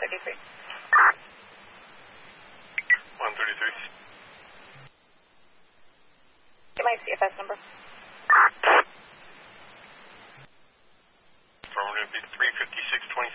133. 133. Get my CFS number. Affirmative, be 356.29.